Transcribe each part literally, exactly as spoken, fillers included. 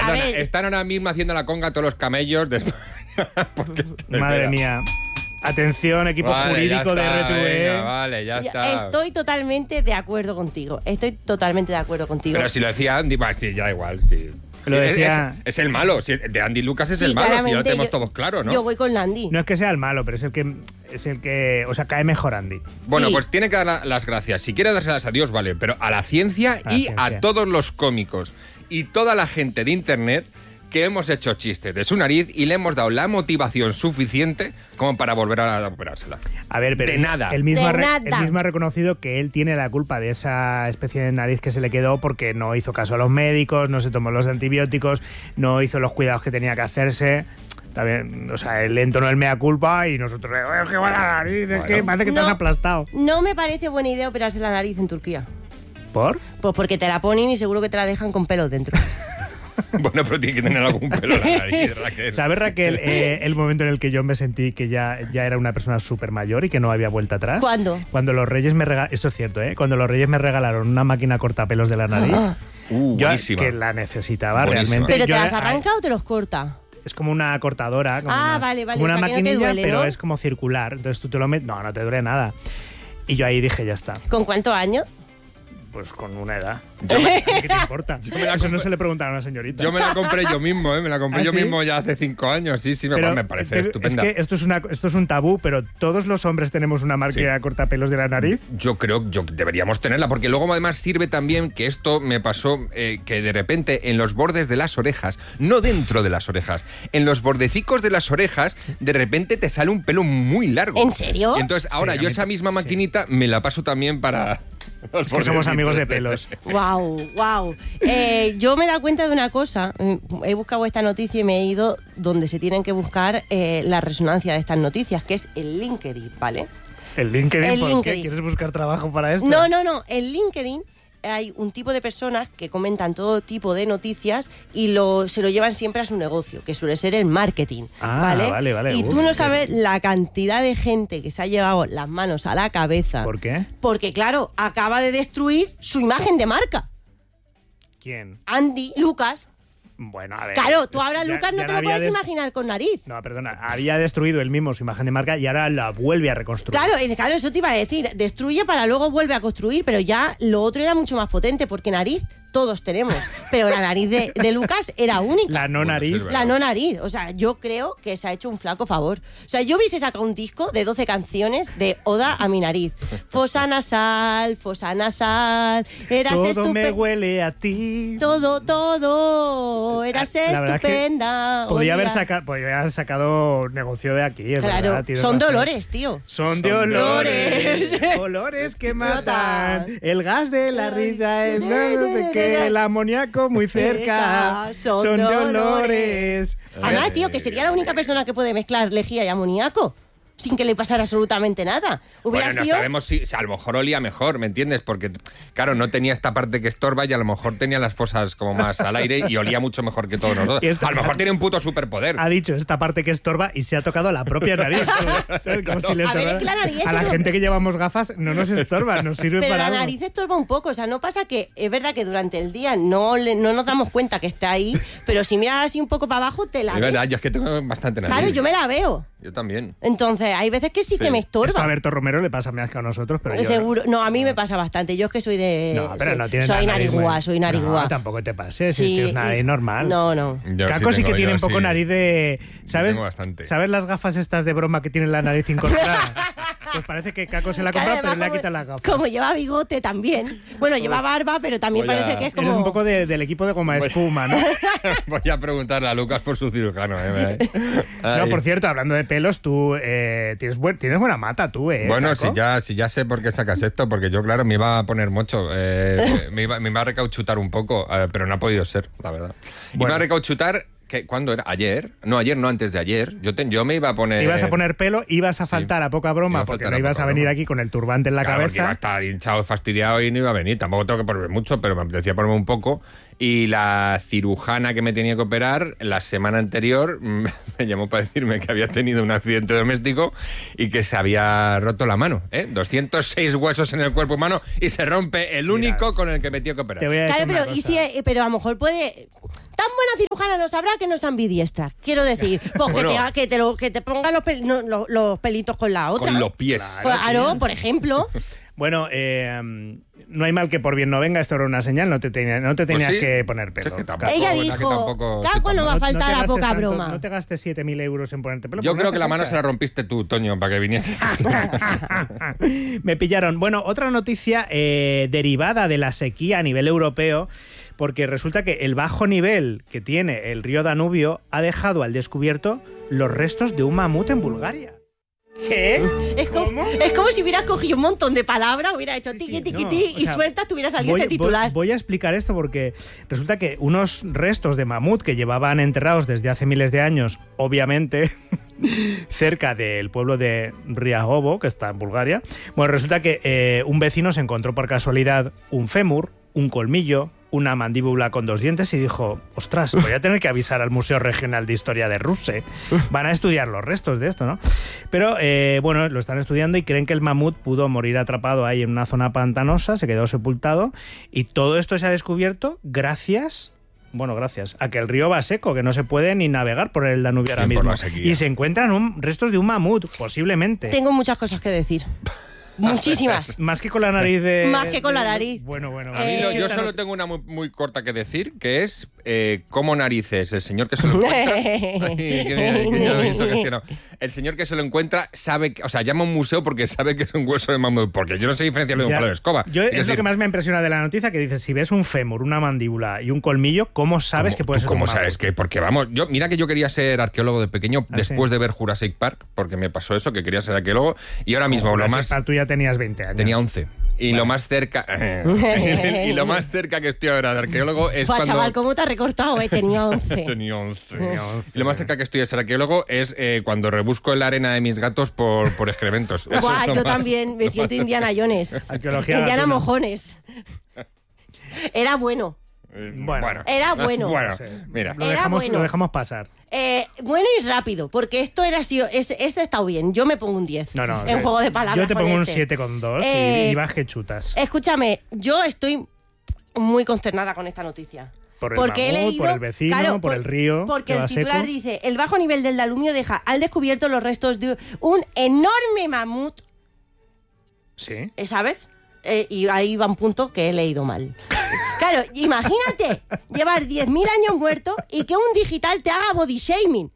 Perdona, están ahora mismo haciendo la conga a todos los camellos de Madre mía. Atención, equipo vale, jurídico de R T V. Venga, vale, ya está. Estoy totalmente de acuerdo contigo. Estoy totalmente de acuerdo contigo. Pero si lo decía Andy, bah, sí, ya igual, sí. Lo Sí, decía... es, es el malo, si de Andy Lucas es Sí, el malo, si ya lo tenemos yo, todos claro, ¿no? Yo voy con Andy. No es que sea el malo, pero es el que, es el que, o sea, cae mejor Andy. Bueno, Sí. pues tiene que dar la- las gracias. Si quiere dárselas a Dios, vale, pero a la ciencia A la y ciencia. a todos los cómicos y toda la gente de internet que hemos hecho chistes de su nariz y le hemos dado la motivación suficiente como para volver a operársela. A ver, pero De nada. Él mismo, De ha re- nada. él mismo ha reconocido que él tiene la culpa de esa especie de nariz que se le quedó porque no hizo caso a los médicos, no se tomó los antibióticos, no hizo los cuidados que tenía que hacerse. También, o sea, él entonó el mea culpa y nosotros, "Eh, es que va la nariz, es que Bueno. parece que te has No. aplastado". No me parece buena idea operarse la nariz en Turquía. ¿Por? Pues porque te la ponen y seguro que te la dejan con pelos dentro. Bueno, pero tiene que tener algún pelo en la nariz, Raquel. ¿Sabes, Raquel, eh, el momento en el que yo me sentí que ya, ya era una persona súper mayor y que no había vuelta atrás? ¿Cuándo? Cuando los reyes me regalaron, esto es cierto, ¿eh? Cuando los reyes me regalaron una máquina cortapelos de la nariz, Uh, yo buenísima. que la necesitaba Buenísima. realmente. ¿Pero te yo las era- arranca o te los corta? Es como una cortadora, como Ah, una, vale, vale, como una o sea, que no te maquinilla, duele, pero ¿no? es como circular. Entonces tú te lo metes, no, no te duele nada. Y yo ahí dije, ya está, ¿Con cuántos años? pues con una edad. Yo me- ¿Qué te importa? me la Eso compré- no se le pregunta a una señorita. Yo me la compré yo mismo, ¿eh? Me la compré ¿Ah, yo sí? mismo ya hace cinco años. Sí, sí, me, Pero me parece te- estupenda. Es que esto es, una, esto es un tabú, pero todos los hombres tenemos una máquina Sí. cortapelos de la nariz. Yo creo que deberíamos tenerla, porque luego además sirve también que esto me pasó, eh, que de repente en los bordes de las orejas, no dentro de las orejas, en los bordecicos de las orejas, de repente te sale un pelo muy largo. ¿En serio? Y entonces ahora Sí, a yo mí esa ta- misma sí. maquinita me la paso también para... los Es que somos bordecitos amigos de pelos. Wow, wow. Eh, yo me he dado cuenta de una cosa. He buscado esta noticia y me he ido donde se tienen que buscar eh, la resonancia de estas noticias, que es el LinkedIn, ¿vale? El LinkedIn, El ¿por qué? LinkedIn. ¿Quieres buscar trabajo para esto? No, no, no. En LinkedIn hay un tipo de personas que comentan todo tipo de noticias y lo, se lo llevan siempre a su negocio, que suele ser el marketing. Ah, ¿vale? vale, vale. Y Uy, tú no qué- sabes la cantidad de gente que se ha llevado las manos a la cabeza. ¿Por qué? Porque, claro, acaba de destruir su imagen de marca. ¿Quién? Andy Lucas. Bueno, a ver. Claro, tú es- ahora ya- Lucas no ya te la lo había puedes des- imaginar con nariz. No, perdona, había destruido él mismo su imagen de marca y ahora la vuelve a reconstruir. Claro, es, claro, eso te iba a decir. Destruye para luego vuelve a construir, pero ya lo otro era mucho más potente, porque nariz todos tenemos. Pero la nariz de, de Lucas era única. La no Bueno, nariz. sí, es verdad. La no nariz. O sea, yo creo que se ha hecho un flaco favor. O sea, yo hubiese sacado un disco de doce canciones de Oda a mi nariz. Fosa nasal, fosa nasal, eras Todo me estupenda. huele a ti. Todo, todo, eras La verdad es que estupenda. Podía haber, olía- saca- podía haber sacado negocio de aquí, es Claro, verdad, tienes son razón. dolores, tío. Son de Son olores. dolores. Olores que Matan. matan. El gas de la risa es no sé qué. El amoníaco muy cerca. Son Son de dolores. olores. Además, tío, que sería la única persona que puede mezclar lejía y amoníaco sin que le pasara absolutamente nada. Hubiera Bueno, no sido... sabemos si, si a lo mejor olía mejor, ¿me entiendes? Porque, claro, no tenía esta parte que estorba y a lo mejor tenía las fosas como más al aire y olía mucho mejor que todos nosotros. Y esto- A lo mejor tiene un puto superpoder. Ha dicho esta parte que estorba y se ha tocado la propia nariz. ¿Sabes? Como si le A ver, estorbara. es que la nariz es A la como- gente que llevamos gafas no nos estorba, nos sirve Pero para la algo. nariz estorba un poco, o sea, no pasa que es verdad que durante el día no, le- no nos damos cuenta que está ahí, pero si miras así un poco para abajo te la Es ves. verdad, yo es que tengo bastante nariz. Claro, yo me la veo. Yo también. Entonces, hay veces que sí, Sí. que me Esto a estorba. Berto Romero le pasa más que a nosotros, pero yo... Seguro. No, a mí me pasa bastante. Yo es que soy de. No, pero soy, no tienes Soy la nariz narigua, muy- soy narigua. No, tampoco te pases, Sí, si tienes una y- nariz normal. No, no. Yo Caco sí, tengo, que tiene yo un poco sí. nariz de... ¿Sabes? tengo bastante. ¿Sabes las gafas estas de broma que tienen la nariz incorporada? Pues parece que Caco se la ha Claro, comprado, pero además, le ha como- quitado las gafas. Como lleva bigote también. Bueno, lleva barba, pero también Voy a- parece que es Eres como. un poco de- del equipo de goma espuma, ¿no? Voy a preguntarle a Lucas por su cirujano. ¿eh? No, Ay. por cierto, hablando de pelos, tú eh, tienes, buen- tienes buena mata, tú, ¿eh? Bueno, Caco? si ya, si ya sé por qué sacas esto, porque yo, claro, me iba a poner mocho, eh, me, iba, me iba a recauchutar un poco, eh, pero no ha podido ser, la verdad. Bueno. Iba a recauchutar, ¿qué, ¿cuándo era? ¿Ayer? No, ayer, no, antes de ayer. Yo, te- yo me iba a poner... Te ibas a poner pelo, ibas a sí. faltar a poca broma Iba a porque faltar no a ibas poca a venir broma. aquí con el turbante en la Claro, porque iba a cabeza. estar hinchado, fastidiado y no iba a venir. Tampoco tengo que ponerme mucho, pero me apetecía ponerme un poco. Y la cirujana que me tenía que operar la semana anterior mm, me llamó para decirme que había tenido un accidente doméstico y que se había roto la mano. ¿eh? doscientos seis huesos en el cuerpo humano y se rompe el único con el que me tengo que operar. Te voy a decir Claro, pero, una y cosa. si, eh, pero a lo mejor puede. tan buena cirujana no sabrá que no es ambidiestra. Quiero decir, pues Bueno. que, te, que, te lo, que te ponga los, pel- no, los, los pelitos con la otra. Con los pies. Claro, por ejemplo. Bueno, eh, no hay mal que por bien no venga, esto era una señal, no te, tenía- no te Pues tenías sí. que poner pelo. Es que tampoco- Ella que dijo, tampoco estoy Caco, tan no va a mal. faltar te a gastes poca tanto- broma. No te gastes siete mil euros en ponerte pelo. Yo porque creo no que la hace mano falta. se la rompiste tú, Toño, para que vinieses. Me pillaron. Bueno, otra noticia eh, derivada de la sequía a nivel europeo, porque resulta que el bajo nivel que tiene el río Danubio ha dejado al descubierto los restos de un mamut en Bulgaria. ¿Qué? Es como, es como si hubieras cogido un montón de palabras, hubiera hecho Sí, tiqui, sí, tiqui, no, tiqui, o y sea, sueltas, tuviera salido Voy, este titular. voy- voy a explicar esto porque resulta que unos restos de mamut que llevaban enterrados desde hace miles de años, obviamente, cerca del pueblo de Riagovo, que está en Bulgaria, bueno, resulta que eh, un vecino se encontró por casualidad un fémur, un colmillo, una mandíbula con dos dientes y dijo, ostras, voy a tener que avisar al Museo Regional de Historia de Rusia. Van a estudiar los restos de esto, ¿no? Pero, eh, bueno, lo están estudiando y creen que el mamut pudo morir atrapado ahí en una zona pantanosa, se quedó sepultado y todo esto se ha descubierto gracias... Bueno, gracias a que el río va seco, que no se puede ni navegar por el Danubio ahora Sí, por mismo. la sequía. Y se encuentran un- restos de un mamut, posiblemente. Tengo muchas cosas que decir. Muchísimas. Más que con la nariz de... Más que con la de- nariz. Bueno, bueno. A mí Eh, lo- es que yo esta solo not- tengo una muy, muy corta que decir, que es eh, cómo narices el señor que se lo encuentra. Ay, que me- que ya me hizo que no. El señor que se lo encuentra sabe, que- o sea, llama a un museo porque sabe que es un hueso de mamut, porque yo no sé diferenciarlo de un Ya. palo de escoba. Yo, Es es lo decir, que más me impresiona de la noticia, que dices, si ves un fémur, una mandíbula y un colmillo, ¿cómo sabes ¿cómo- que puede tú ser ¿Cómo un mamut? sabes que? Porque vamos, yo mira que yo quería ser arqueólogo de pequeño ¿Ah, después sí? de ver Jurassic Park, porque me pasó eso, que quería ser arqueólogo, y ahora mismo Ojo, lo ese más... par, tú ya tenías veinte años. Tenía once. Y lo más cerca y lo más cerca que estoy ahora de arqueólogo es Buah, cuando chaval, ¿cómo te has recortado? Eh? Tenía once. Tenía once. Tenía once. Y lo más cerca que estoy de ser arqueólogo es eh, cuando rebusco en la arena de mis gatos por, por excrementos. Eso Buah, es lo yo más- también me lo siento más- Indiana Jones. Arqueología Indiana gatuna. Mojones. Era bueno. Eh, Bueno. Era bueno. Bueno, Sí. mira. Lo Era dejamos, bueno. lo dejamos pasar. Eh, bueno y rápido, porque esto era así. Este, este ha estado bien. Yo me pongo un diez. No, no. En sí. juego de palabras. Yo te con pongo un este. siete coma dos Eh, y, y vas que chutas. Escúchame, yo estoy muy consternada con esta noticia. Por el porque he mamut, leído, por el vecino, claro, por el río, Porque que el va titular seco. dice: el bajo nivel del Danubio deja al descubierto los restos de un enorme mamut, Sí. eh, ¿sabes? Eh, y ahí va un punto que he leído mal. Claro, imagínate llevar diez mil años muerto y que un digital te haga body shaming.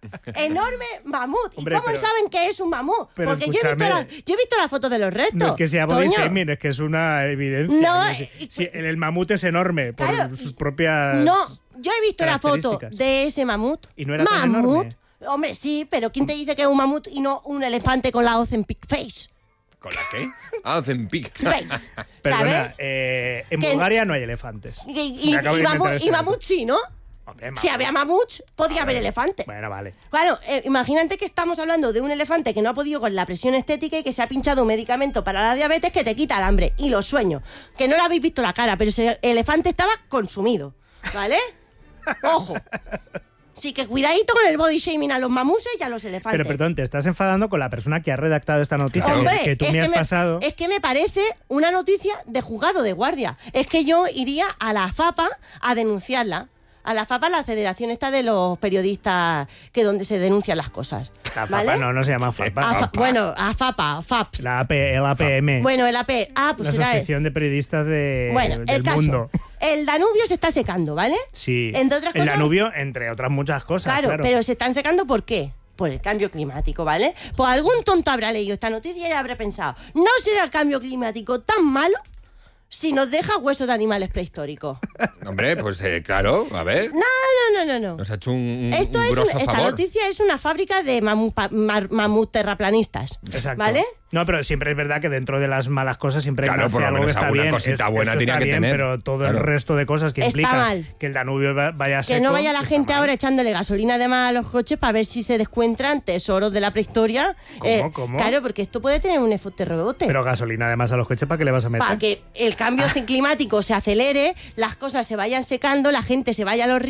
Enorme mamut. Hombre, ¿Y cómo pero- saben que es un mamut? pero Porque yo he, visto escúchame. la, yo he visto la foto de los restos. No es que sea body Toño. shaming, es que es una evidencia. No, Es decir, y- si el, el mamut es enorme por Claro, sus propias... No, yo he visto la foto características. de ese mamut. ¿Y no era tan mamut. enorme? Hombre, sí, pero ¿quién te dice que es un mamut y no un elefante con la Ozempic face? ¿Con la qué? Ah, Ozempic. Face. Perdona, ¿Sabes? eh, en Que- Bulgaria no hay elefantes. Y, y- Se me acaba y de mamu- inventar y ese mamut sí, ¿no? Hombre, Si mamut. había mamuts, podía haber elefantes. Bueno, vale. Claro, eh, imagínate que estamos hablando de un elefante que no ha podido con la presión estética y que se ha pinchado un medicamento para la diabetes que te quita el hambre y los sueños. Que no le habéis visto la cara, pero ese elefante estaba consumido, ¿vale? Ojo. Sí que cuidadito con el body shaming a los mamuses y a los elefantes. Pero perdón, te estás enfadando con la persona que ha redactado esta noticia, que- Hombre, que tú es, me que has pasado. es que me parece una noticia de juzgado de guardia. Es que yo iría a la FAPA a denunciarla. A la FAPA, la federación esta de los periodistas que donde se denuncian las cosas. La ¿vale? FAPA no, no se llama FAPA. A fa- FAPA. bueno, a FAPA, FAPS. La A P, el A P M. Bueno, el A P. Ah, pues la será Asociación de Periodistas de, Bueno, del el caso. mundo. El Danubio se está secando, ¿vale? Sí. Entre otras el cosas- Danubio, entre otras muchas cosas. Claro, Claro, pero se están secando ¿por qué? Por el cambio climático, ¿vale? Pues algún tonto habrá leído esta noticia y habrá pensado, ¿no será el cambio climático tan malo si nos deja huesos de animales prehistóricos? Hombre, pues eh, claro, a ver. No, no, no, no, no. Nos ha hecho un, un, Esto un es un- grosso esta favor. noticia es una fábrica de mamu- pa- mar- mamut terraplanistas. Exacto. ¿Vale? No, pero siempre es verdad que dentro de las malas cosas siempre Claro, nace por lo algo que menos está alguna bien. cosita buena esto tenía está que bien, tener. pero todo Claro. el resto de cosas que Está implica mal. que el Danubio va- vaya seco... Que no vaya la está gente mal. ahora echándole gasolina de más a los coches para ver si se descuentran tesoros de la prehistoria. ¿Cómo, cómo? Claro, porque esto puede tener un efecto rebote. Pero gasolina además a los coches, ¿para qué le vas a meter? Para que el cambio climático se acelere, las cosas se vayan secando, la gente se vaya a los ríos a descubrir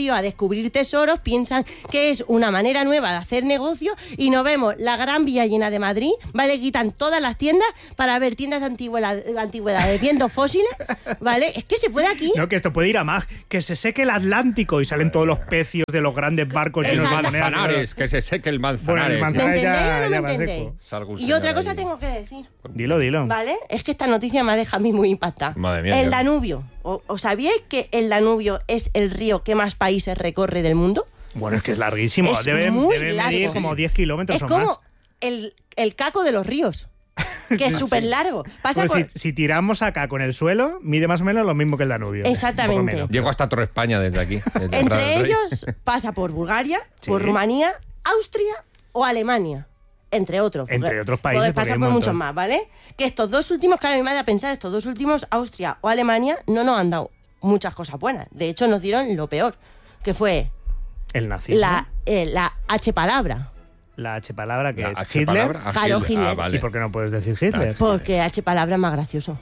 descubrir tesoros, piensan que es una manera nueva de hacer negocio y nos vemos la gran villa llena de Madrid, ¿vale? Quitan todas las tiendas para ver tiendas de antigüedades, antigüedades viendo fósiles, ¿vale? Es que se puede aquí. No, que esto puede ir a más. Que se seque el Atlántico y salen todos los pecios de los grandes barcos. Y los Exacto. manzanares, que se seque el manzanares. Bueno, el ¿Me manzanares entendéis ya, o no ya me va entendéis? seco. Y otra cosa tengo que decir, Dilo, dilo. ¿vale? Es que esta noticia me ha dejado a mí muy impactada. Madre mía, El ya. Danubio. ¿O- ¿Os sabíais que el Danubio es el río que más países recorre del mundo? Bueno, es que es larguísimo. Es debe muy debe largo. medir como diez kilómetros Es o como más. el, el caco de los ríos, que es súper largo. Pasa Pues por... si, si tiramos acá con el suelo, mide más o menos lo mismo que el Danubio. Exactamente. Un poco menos. Llego hasta Torre España desde aquí. desde Prado Entre del Rey. ellos pasa por Bulgaria, Sí. por Rumanía, Austria o Alemania. Entre otros. Entre porque- otros países, porque porque pasa hay un por muchos montón. más, ¿vale? Que estos dos últimos, claro, a mí me da a pensar, estos dos últimos, Austria o Alemania, no nos han dado muchas cosas buenas. De hecho, nos dieron lo peor, que fue El nazismo. la, eh, la H palabra. La H palabra que La es H Hitler. palabra, ah, Claro, Hitler. Ah, vale. ¿Y por qué no puedes decir Hitler? Porque H palabra es más gracioso.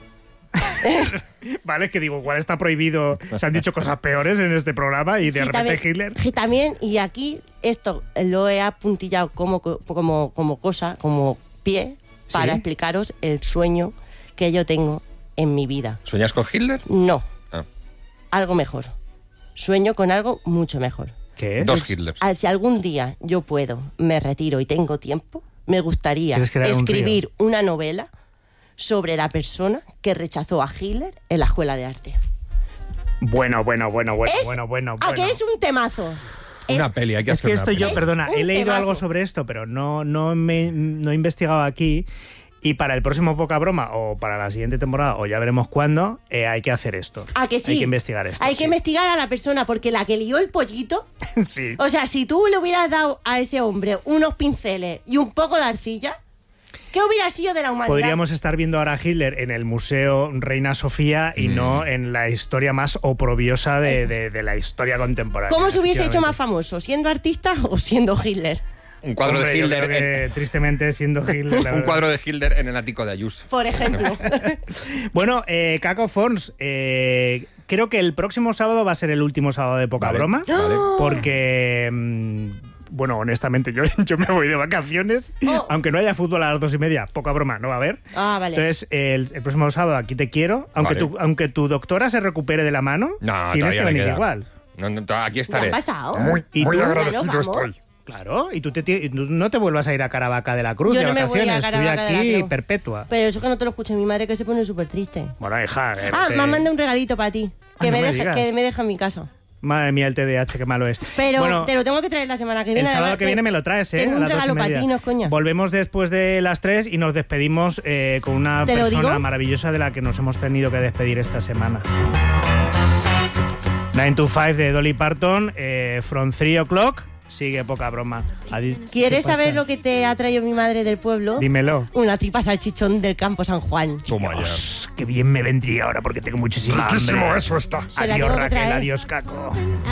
Vale, es que digo, igual está prohibido. Se han dicho cosas peores en este programa y de Sí, repente también, Hitler. que también, y aquí esto lo he apuntillado como, como, como cosa, como pie, para ¿Sí? explicaros el sueño que yo tengo en mi vida. ¿Sueñas con Hitler? No, Ah. algo mejor. Sueño con algo mucho mejor. ¿Qué es? Dos Hitlers. Ah, Si algún día yo puedo, me retiro y tengo tiempo, me gustaría ¿Quieres crear un escribir una novela sobre la persona que rechazó a Hitler en la escuela de arte. Bueno, bueno, bueno, bueno, Es- bueno, bueno. ¿A bueno. que es un temazo? Una Es- peli, hay que Es hacer que una esto peli. yo, Es perdona, he un leído temazo. algo sobre esto, pero no, no, me, no he investigado aquí. Y para el próximo Poca Broma, o para la siguiente temporada, o ya veremos cuándo, eh, hay que hacer esto. ¿A que sí? Hay que investigar esto. Hay que sí. investigar a la persona, porque la que lió el pollito, Sí. o sea, si tú le hubieras dado a ese hombre unos pinceles y un poco de arcilla, ¿qué hubiera sido de la humanidad? Podríamos estar viendo ahora a Hitler en el Museo Reina Sofía y Mm. no en la historia más oprobiosa de, de- de la historia contemporánea. ¿Cómo se hubiese hecho más efectivamente. famoso? ¿Siendo artista o siendo Hitler? Un cuadro Hombre, de yo Hitler. creo que, tristemente, siendo Hitler. la en- un verdad. cuadro de Hitler en el ático de Ayuso. Por ejemplo. Bueno, eh, Caco Fons, eh, creo que el próximo sábado va a ser el último sábado de Poca Vale, Broma. vale. Porque, mm, bueno, honestamente, yo, yo me voy de vacaciones. Oh. Aunque no haya fútbol a las dos y media, Poca Broma no va a haber. Ah, vale. Entonces, el, el próximo sábado aquí te quiero. Aunque, Vale. tu, aunque tu doctora se recupere de la mano, No, tienes todavía que le venir queda. igual. No, no, to- aquí ¿Qué estaré. ha pasado? Muy, ¿Y muy tú? agradecido Claro, vamos. estoy. Claro, y tú, te, ti- tú no te vuelvas a ir a Caravaca de la Cruz Yo de no me voy a vacaciones. Tú Caravaca de la aquí Cruz. perpetua. Pero eso que no te lo escuche mi madre, que se pone súper triste. Bueno, hija. eh, Ah, te- me han mandado un regalito para ti. Que, Ah, me no me deja, digas. que me deja en mi casa. Madre mía, el T D A H, qué malo es. Pero Bueno, te lo tengo que traer la semana que el viene. sábado además, que viene me lo traes, ¿eh? Tengo a un las dos y regalo para media. ti, no es coña. Volvemos después de las tres y nos despedimos eh, con una ¿Te lo persona digo? maravillosa de la que nos hemos tenido que despedir esta semana. nine to five de Dolly Parton, eh, From three o'clock, sigue Poca Broma. Adi- ¿Quieres ¿Qué pasa? saber lo que te ha traído mi madre del pueblo? Dímelo. Una tripa salchichón del campo San Juan. Toma ya. Dios, qué bien me vendría ahora porque tengo muchísima Riquísimo hambre. eso está. Se la Adiós tengo que Raquel, traer. adiós Caco.